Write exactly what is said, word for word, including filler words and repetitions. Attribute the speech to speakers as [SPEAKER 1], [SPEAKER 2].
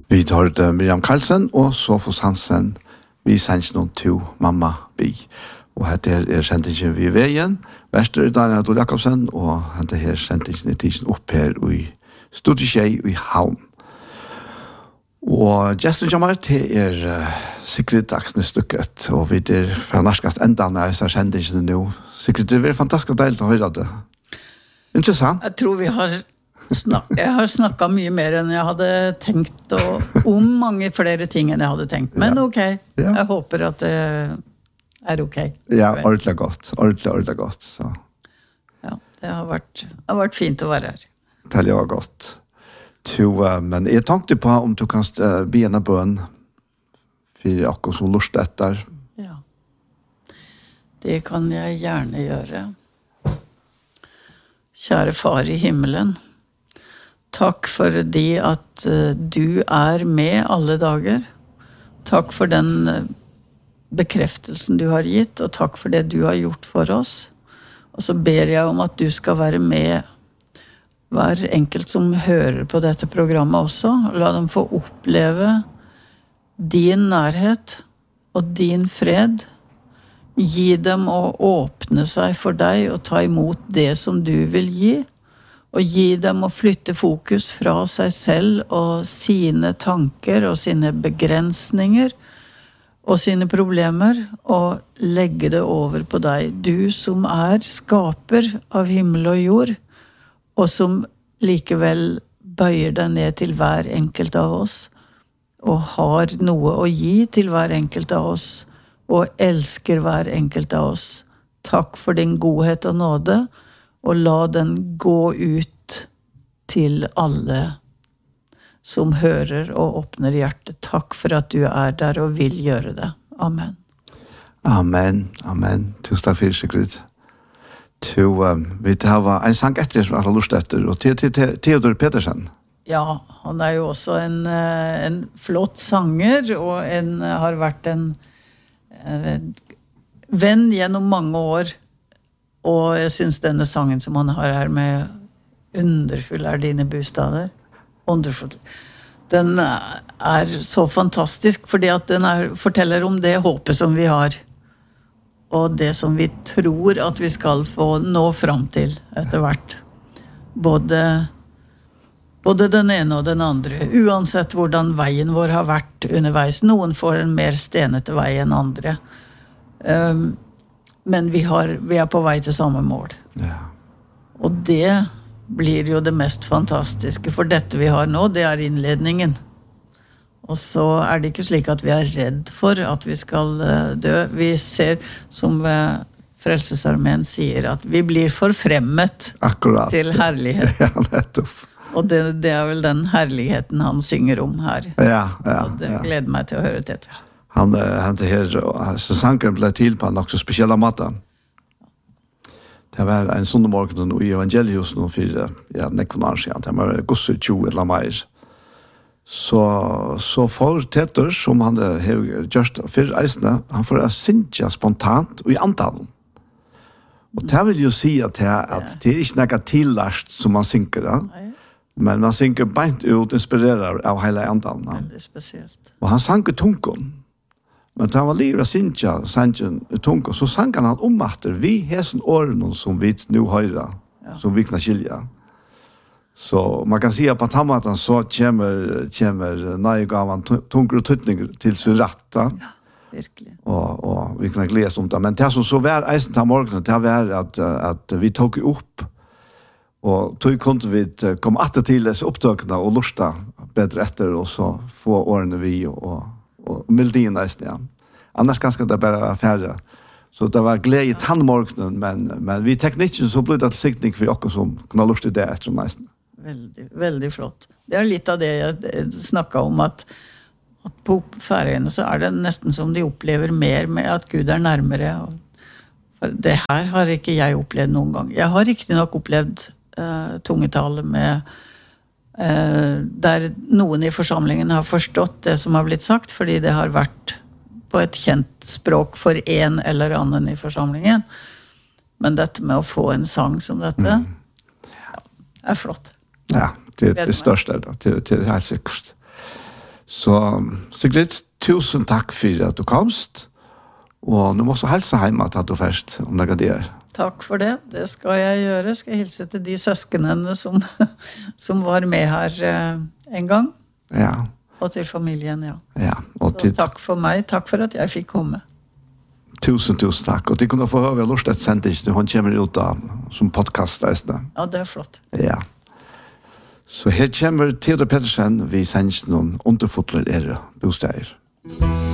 [SPEAKER 1] Vi tar det Miriam Karlsen og Sofus Hansen. Vi sender noen to mamma vi. Og dette er sendingen vi er ved igjen. Vester Daniel Adol Jakobsen, og dette her sendingen er tidsen opp her i Studiekjei i Havn. Og Justin Jamar til er uh, Sigrid Dagsne stykket, og vi er fra norskast enda når jeg ser sendingen nå. Sigrid, det er fantastisk deilig å høre det. Interessant.
[SPEAKER 2] Jeg tror vi har snak jeg har snakket mye mer enn jeg hadde tenkt, og om mange flere ting enn jeg hadde tenkt. Men ok, ja. Jeg håper at det er ok.
[SPEAKER 1] Ja, ordentlig godt. Ordentlig, ordentlig godt. Så.
[SPEAKER 2] Ja, det har vært, det har vært fint å være her.
[SPEAKER 1] Det har godt. To, uh, men jeg tenkte på om du kan uh, be en bønn for akkurat som lust etter.
[SPEAKER 2] Ja, det kan jeg gjerne gjøre. Kjære far i himmelen, takk for det at uh, du er med alle dager. Takk for den uh, bekreftelsen du har gitt, og takk for det du har gjort for oss. Og så ber jeg om at du skal være med hver enkelt som hører på dette programmet også. La dem få oppleve din nærhet og din fred. Gi dem å åpne seg for deg og ta imot det som du vil gi. Og gi dem å flytte fokus fra seg selv og sine tanker og sine begrensninger og sine problemer, og legge det over på deg. Du som er skaper av himmel og jord, og som likevel bøyer deg ned til hver enkelt av oss, og har noe å gi til hver enkelt av oss, og elsker hver enkelt av oss. Takk for din godhet og nåde, og la den gå ut til alle som hører og åpner hjertet. Takk for at du er der og vil gjøre det. Amen.
[SPEAKER 1] Amen, amen. Tusen takk for Sigrid. To, um, vi har en sang etter som jeg har lyst etter, og til, til, til Theodor Petersen.
[SPEAKER 2] Ja, han er jo også en, en flott sanger, og en, har vært en, en venn gjennom mange år, og jeg synes denne sangen som han har her med Underfull er dine bostader, Wonderful. Den er så fantastisk, fordi at den er, forteller om det håpet som vi har, og det som vi tror at vi skal få nå fram til etter hvert. Både, både den ene og den andre, uansett hvordan veien vår har vært underveis. Noen får en mer stenete vei enn andre. Um, men vi, har, vi er på vei til samme mål.
[SPEAKER 1] Ja.
[SPEAKER 2] Og det blir jo det mest fantastiske, for dette vi har nå, det er innledningen. Og så er det ikke slik at vi er redd for at vi skal dø. Vi ser, som Frelsesarmeen sier, at vi blir forfremmet
[SPEAKER 1] Akkurat.
[SPEAKER 2] Til herlighet.
[SPEAKER 1] Ja, nettopp.
[SPEAKER 2] Og det, det er vel den herligheten han synger om her.
[SPEAKER 1] Ja, ja.
[SPEAKER 2] Og det
[SPEAKER 1] ja.
[SPEAKER 2] gleder meg til å høre det etter.
[SPEAKER 1] Han, han det her, så sangeren ble til på en nok så spesiell måte. Det var en sånne morgen i evangelius nå for ja, nekvånaren siden. Det var gosse tjue eller mer. Så, så for Tetter, som han har gjort for eisene, han får synge spontant og i antall. Og det vil jo si at det, at det er ikke noe tillast som man synker, ja? Men man synker beint ut, inspirerer av hele antall.
[SPEAKER 2] Veldig spesielt.
[SPEAKER 1] Og han sanker tungen. Men da han var livet av Sintja, sangen i tunga, så sang han om at vi har sånne årene som vi nå hører, ja. Som vi kan skilja. Så man kan si at på tammaten så kommer, kommer nøyegaven tunger og tøtninger til sin rett.
[SPEAKER 2] Ja, virkelig.
[SPEAKER 1] Og, og vi kan glede om det. Men det som så var eisen til morgenen, det var at, at vi tok opp, og tog kunne vi komme etter til disse opptøkene og lusta bedre etter, og så få årene vi og og mildin eisen, ja. Annars ganske det bare var færre. Så det var glede i tannmorgenen, men, men vi teknikken så ble det til siktning for dere som kunne lust i det etter om eisen.
[SPEAKER 2] Veldig, veldig flott. Det er litt av det jeg snakket om, at, at på Færøyene så er det nesten som de opplever mer med at Gud er nærmere. For det her har ikke jeg opplevd noen gang. Jeg har riktig nok opplevd uh, tungetale med Uh, der noen i forsamlingen har forstått det som har blitt sagt, fordi det har vært på et kjent språk for en eller annen i forsamlingen. Men dette med å få en sang som dette, mm. ja, er flott.
[SPEAKER 1] Ja, det er det største, det, det er helt sikkert. Så Sigrid, tusen takk for at du komst. Og nu måste hälsa hemma att du först om det går där.
[SPEAKER 2] Tack för det. Det ska jag göra. Ska jag hälsa till de söskenen som som var med här eh, en gång.
[SPEAKER 1] Ja.
[SPEAKER 2] Och till familjen, ja.
[SPEAKER 1] Ja, och till
[SPEAKER 2] tack för mig. Tack för att jag fick komma.
[SPEAKER 1] Tusen tusen tack. Och det kunde få höra lust att sända nu hon kommer ut av som podcast där.
[SPEAKER 2] Ja, det är flott.
[SPEAKER 1] Ja. Så här kommer Theodor Pettersen vi sänds någon underfotler är bostäder.